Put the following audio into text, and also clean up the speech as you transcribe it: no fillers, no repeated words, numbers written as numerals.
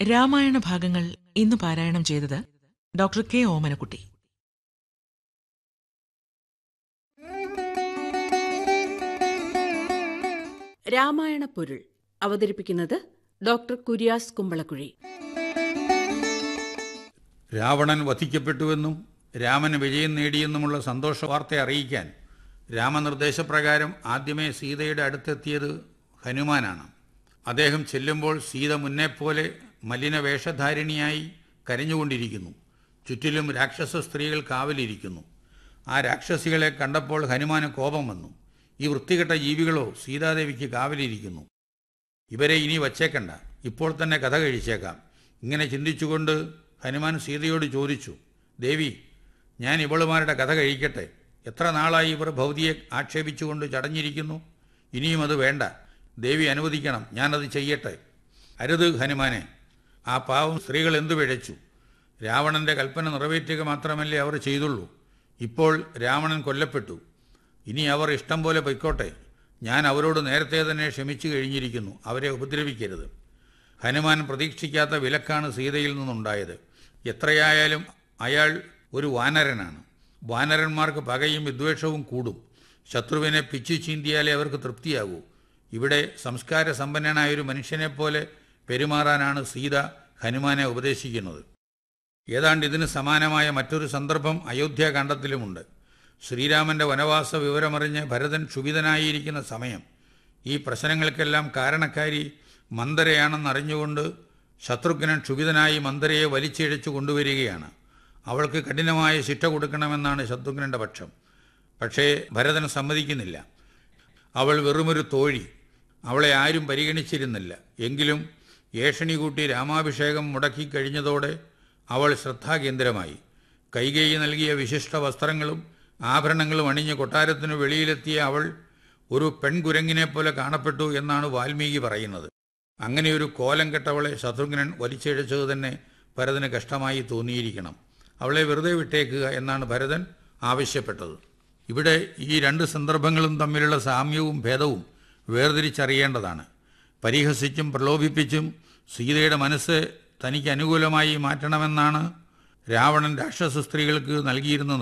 രാമായണ ഭാഗങ്ങൾ ഇന്ന് പാരായണം ചെയ്തത് ഡോക്ടർ കെ ഓമനക്കുട്ടി. രാമായണ പൊരുൾ അവതരിപ്പിക്കുന്നത് ഡോക്ടർ കുര്യാസ് കുമ്പളക്കുഴി. രാവണൻ വധിക്കപ്പെട്ടുവെന്നും രാമന് വിജയം നേടിയെന്നുമുള്ള സന്തോഷ വാർത്ത അറിയിക്കാൻ രാമനിർദ്ദേശപ്രകാരം ആദ്യമേ സീതയുടെ അടുത്തെത്തിയത് ഹനുമാനാണ്. അദ്ദേഹം ചെല്ലുമ്പോൾ സീത മുന്നെപ്പോലെ മലിന വേഷധാരിണിയായി കരഞ്ഞുകൊണ്ടിരിക്കുന്നു. ചുറ്റിലും രാക്ഷസ സ്ത്രീകൾ കാവലിരിക്കുന്നു. ആ രാക്ഷസികളെ കണ്ടപ്പോൾ ഹനുമാന് കോപം വന്നു. ഈ വൃത്തികെട്ട ജീവികളോ സീതാദേവിക്ക് കാവലിരിക്കുന്നു, ഇവരെ ഇനി വച്ചേക്കണ്ട, ഇപ്പോൾ തന്നെ കഥ കഴിച്ചേക്കാം. ഇങ്ങനെ ചിന്തിച്ചുകൊണ്ട് ഹനുമാൻ സീതയോട് ചോദിച്ചു, ദേവി, ഞാൻ ഇവളുമാരുടെ കഥ കഴിക്കട്ടെ? എത്ര നാളായി ഇവർ ഭൗതിയെ ആക്ഷേപിച്ചുകൊണ്ട് ചടഞ്ഞിരിക്കുന്നു. ഇനിയും അത് വേണ്ട, ദേവി അനുവദിക്കണം, ഞാനത് ചെയ്യട്ടെ. അരുത് ഹനുമാനെ, ആ പാവം സ്ത്രീകൾ എന്തു പിഴച്ചു? രാവണന്റെ കൽപ്പന നിറവേറ്റുക മാത്രമല്ലേ അവർ ചെയ്തുള്ളൂ. ഇപ്പോൾ രാവണൻ കൊല്ലപ്പെട്ടു, ഇനി അവർ ഇഷ്ടം പോലെ പൊയ്ക്കോട്ടെ. ഞാൻ അവരോട് നേരത്തെ തന്നെ ക്ഷമിച്ചു കഴിഞ്ഞിരിക്കുന്നു, അവരെ ഉപദ്രവിക്കരുത്. ഹനുമാൻ പ്രതീക്ഷിക്കാത്ത വിലക്കാണ് സീതയിൽ നിന്നുണ്ടായത്. എത്രയായാലും അയാൾ ഒരു വാനരനാണ്. വാനരന്മാർക്ക് പകയും വിദ്വേഷവും കൂടും. ശത്രുവിനെ പിച്ചു ചീന്തിയാലേ അവർക്ക് തൃപ്തിയാകൂ. ഇവിടെ സംസ്കാര സമ്പന്നനായൊരു മനുഷ്യനെപ്പോലെ പെരുമാറാനാണ് സീത ഹനുമാനെ ഉപദേശിക്കുന്നത്. ഏതാണ്ട് ഇതിന് സമാനമായ മറ്റൊരു സന്ദർഭം അയോധ്യാകാണ്ഡത്തിലുമുണ്ട്. ശ്രീരാമന്റെ വനവാസ വിവരമറിഞ്ഞ് ഭരതൻ ക്ഷുഭിതനായിരിക്കുന്ന സമയം ഈ പ്രശ്നങ്ങൾക്കെല്ലാം കാരണക്കാരി മന്ദരയാണെന്നറിഞ്ഞുകൊണ്ട് ശത്രുഘ്നൻ ക്ഷുഭിതനായി മന്ദരയെ വലിച്ചിഴച്ചു കൊണ്ടുവരികയാണ്. അവൾക്ക് കഠിനമായ ശിക്ഷ കൊടുക്കണമെന്നാണ് ശത്രുഘ്നന്റെ പക്ഷം. പക്ഷേ ഭരതൻ സമ്മതിക്കുന്നില്ല. അവൾ വെറുമൊരു തോഴി, അവളെ ആരും പരിഗണിച്ചിരുന്നില്ല. എങ്കിലും ഏഷണി കൂട്ടി രാമാഭിഷേകം മുടക്കിക്കഴിഞ്ഞതോടെ അവൾ ശ്രദ്ധാകേന്ദ്രമായി. കൈകേയി നൽകിയ വിശിഷ്ട വസ്ത്രങ്ങളും ആഭരണങ്ങളും അണിഞ്ഞ് കൊട്ടാരത്തിനു വെളിയിലെത്തിയ അവൾ ഒരു പെൺകുരങ്ങിനെ പോലെ കാണപ്പെട്ടു എന്നാണ് വാൽമീകി പറയുന്നത്. അങ്ങനെയൊരു കോലം കെട്ടവളെ ശത്രുഘ്നൻ വലിച്ചിഴച്ചത് തന്നെ ഭരതന് കഷ്ടമായി തോന്നിയിരിക്കണം. അവളെ വെറുതെ വിട്ടേക്കുക എന്നാണ് ഭരതൻ ആവശ്യപ്പെട്ടത്. ഇവിടെ ഈ രണ്ട് സന്ദർഭങ്ങളും തമ്മിലുള്ള സാമ്യവും ഭേദവും വേർതിരിച്ചറിയേണ്ടതാണ്. പരിഹസിച്ചും പ്രലോഭിപ്പിച്ചും സീതയുടെ മനസ്സ് തനിക്ക് അനുകൂലമായി മാറ്റണമെന്നാണ് രാവണൻ രാക്ഷസ സ്ത്രീകൾക്ക് നൽകിയിരുന്ന